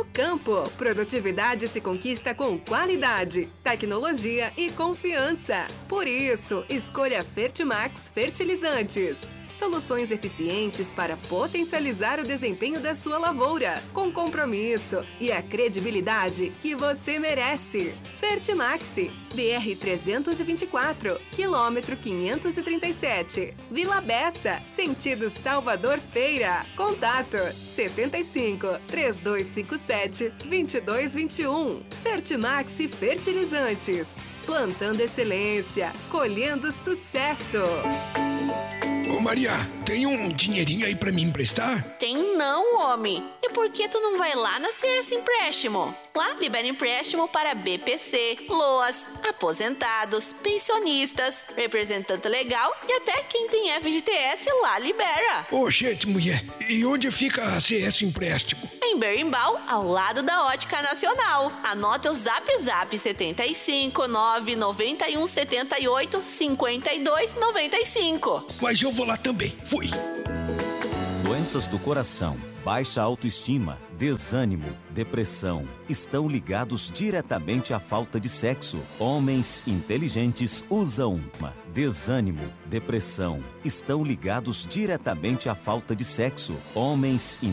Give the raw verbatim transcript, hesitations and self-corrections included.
no campo. Produtividade se conquista com qualidade, tecnologia e confiança. Por isso, escolha Fertimax Fertilizantes. Soluções eficientes para potencializar o desempenho da sua lavoura, com compromisso e a credibilidade que você merece. Fertimax, B R trezentos e vinte e quatro, quilômetro quinhentos e trinta e sete, Vila Bessa, sentido Salvador Feira. Contato setenta e cinco, três dois cinco sete, dois dois dois um. Fertimax Fertilizantes, plantando excelência, colhendo sucesso. Ô Maria, tem um dinheirinho aí pra me emprestar? Tem não, homem. E por que tu não vai lá na C S Empréstimo? Lá libera empréstimo para B P C, LOAS, aposentados, pensionistas, representante legal e até quem tem F G T S lá libera. Ô, gente, mulher, e onde fica a C S Empréstimo? Em Berimbau, ao lado da Ótica Nacional. Anota o zap zap setenta e cinco, nove noventa e um, setenta e oito, cinquenta e dois, noventa e cinco. Mas eu vou lá também. Fui. Doenças do coração, baixa autoestima, desânimo, depressão estão ligados diretamente à falta de sexo. Homens inteligentes usam uma. Desânimo, depressão estão ligados diretamente à falta de sexo. Homens